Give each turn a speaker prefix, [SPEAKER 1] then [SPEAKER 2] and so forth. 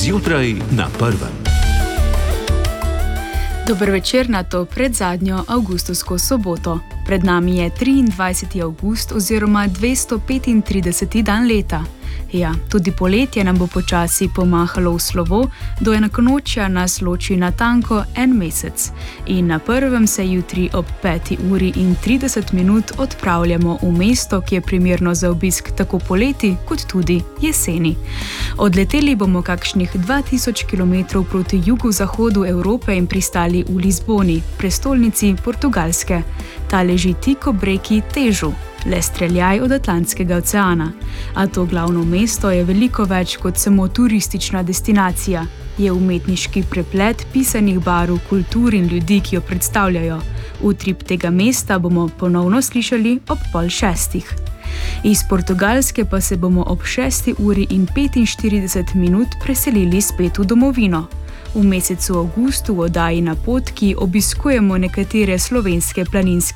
[SPEAKER 1] Zjutraj na prvem.
[SPEAKER 2] Dober večer na to predzadnjo avgustovsko soboto. Pred nami je 23. avgust oziroma 235. dan leta. Ja, tudi poletje nam bo počasi pomahalo v slovo, do enako-nočja nas loči natanko en mesec. In na prvem se jutri ob 5:30 odpravljamo v mesto, ki je primerno za obisk tako poleti kot tudi jeseni. Odleteli bomo kakšnih 2000 km proti jugozahodu Evrope in pristali v Lizboni, prestolnici Portugalske. Ta leži tik ob reki Težu, le streljaj od Atlantskega oceana. A to glavno mesto je veliko več kot samo turistična destinacija. Je umetniški preplet pisanih barv, kultur in ljudi, ki jo predstavljajo. Utrip tega mesta bomo ponovno slišali ob 5:30. Iz Portugalske pa se bomo ob 6:45 preselili spet v domovino. V mesecu avgustu v oddaji Na pot, ki obiskujemo nekatere slovenske planinske